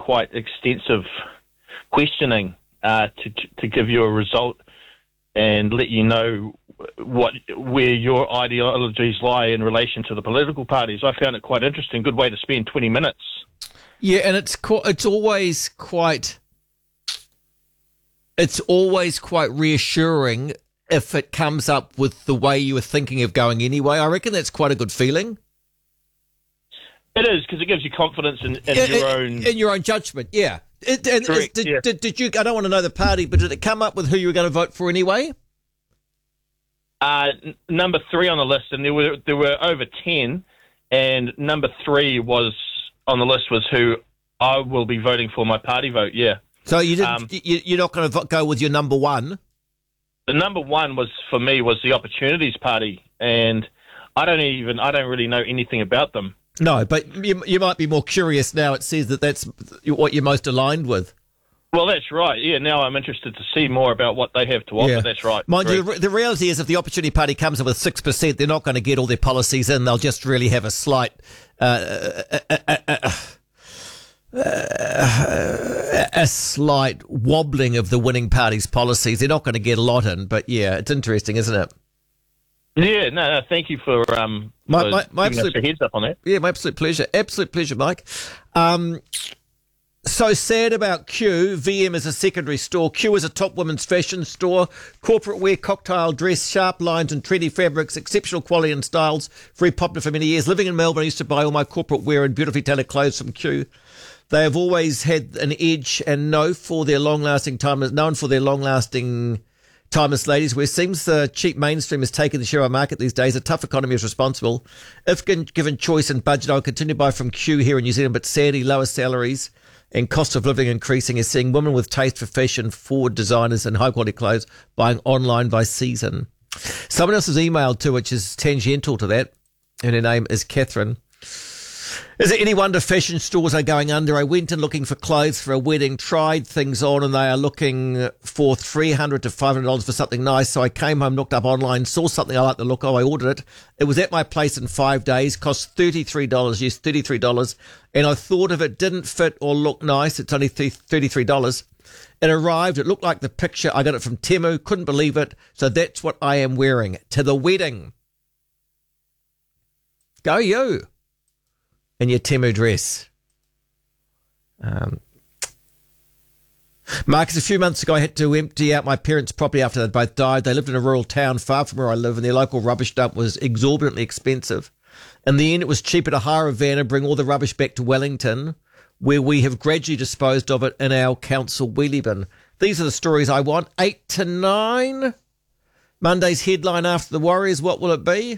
quite extensive questioning to give you a result and let you know where your ideologies lie in relation to the political parties. I found it quite interesting. Good way to spend 20 minutes. Yeah, and it's always quite reassuring if it comes up with the way you were thinking of going anyway. I reckon that's quite a good feeling. It is, because it gives you confidence in your own judgment. Yeah. Correct, Did you? I don't want to know the party, but did it come up with who you were going to vote for anyway? Number 3 on the list, and there were over 10, and number 3 was on the list was who I will be voting for my party vote. Yeah. So you didn't. You're not going to go with your number 1. The number 1 was for me was the Opportunities Party, and I don't really know anything about them. No, but you might be more curious now. It says that's what you're most aligned with. Well, that's right. Yeah, now I'm interested to see more about what they have to offer. Yeah. That's right. Mind you, the reality is if the Opportunity Party comes in with 6%, they're not going to get all their policies in. They'll just really have a slight wobbling of the winning party's policies. They're not going to get a lot in, but yeah, it's interesting, isn't it? Yeah, no, thank you for my absolute heads up on that. Yeah, my absolute pleasure. Absolute pleasure, Mike. So sad about Q. VM is a secondary store. Q is a top women's fashion store. Corporate wear, cocktail dress, sharp lines and trendy fabrics, exceptional quality and styles. Very popular for many years. Living in Melbourne, I used to buy all my corporate wear and beautifully tailored clothes from Q. They have always had an edge and known for their long-lasting timeless ladies, where it seems the cheap mainstream has taken the share of our market these days. A tough economy is responsible. If given choice and budget, I would continue to buy from Q here in New Zealand, but sadly, lower salaries and cost of living increasing is seeing women with taste for fashion, forward designers and high-quality clothes buying online by season. Someone else has emailed too, which is tangential to that, and her name is Catherine. Is it any wonder fashion stores are going under? I went in looking for clothes for a wedding, tried things on, and they are looking for $300 to $500 for something nice. So I came home, looked up online, saw something I liked the look of, I ordered it. It was at my place in 5 days, cost $33, yes, $33. And I thought if it didn't fit or look nice, it's only $33. It arrived, it looked like the picture. I got it from Temu, couldn't believe it. So that's what I am wearing to the wedding. Go you. In your Temu dress. Marcus, a few months ago I had to empty out my parents' property after they both died. They lived in a rural town far from where I live, and their local rubbish dump was exorbitantly expensive. In the end, it was cheaper to hire a van and bring all the rubbish back to Wellington, where we have gradually disposed of it in our council wheelie bin. These are the stories I want. 8 to 9. Monday's headline after the Warriors, what will it be?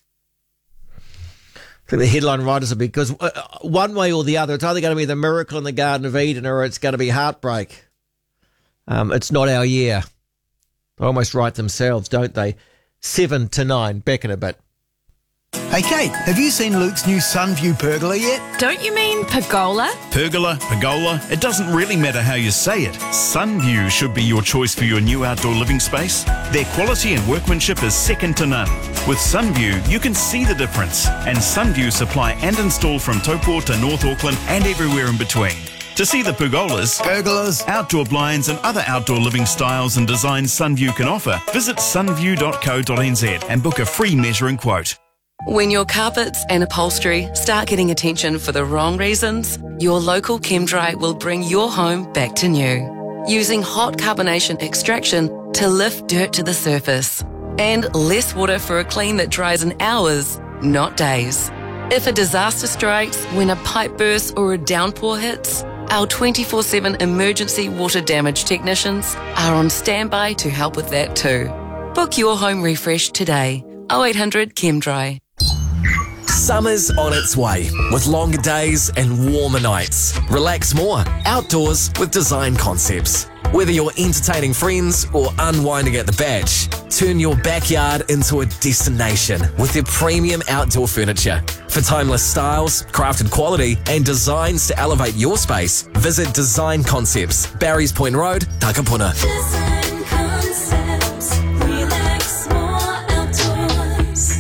I think the headline writers will be, because one way or the other, it's either going to be the miracle in the Garden of Eden or it's going to be heartbreak. It's not our year. They almost write themselves, don't they? 7 to 9, back in a bit. Hey Kate, have you seen Luke's new Sunview pergola yet? Don't you mean pergola? Pergola, it doesn't really matter how you say it. Sunview should be your choice for your new outdoor living space. Their quality and workmanship is second to none. With Sunview, you can see the difference. And Sunview supply and install from Taupo to North Auckland and everywhere in between. To see the pergolas, outdoor blinds and other outdoor living styles and designs Sunview can offer, visit sunview.co.nz and book a free measuring quote. When your carpets and upholstery start getting attention for the wrong reasons, your local ChemDry will bring your home back to new. Using hot carbonation extraction to lift dirt to the surface. And less water for a clean that dries in hours, not days. If a disaster strikes, when a pipe bursts or a downpour hits, our 24/7 emergency water damage technicians are on standby to help with that too. Book your home refresh today. 0800 ChemDry. Summer's on its way, with longer days and warmer nights. Relax more, outdoors with Design Concepts. Whether you're entertaining friends or unwinding at the beach, turn your backyard into a destination with their premium outdoor furniture. For timeless styles, crafted quality, and designs to elevate your space, visit Design Concepts, Barry's Point Road, Takapuna. Design Concepts, relax more outdoors.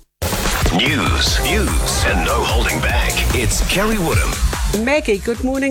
News, and no holding back. It's Kerry Woodham. Maggie, good morning.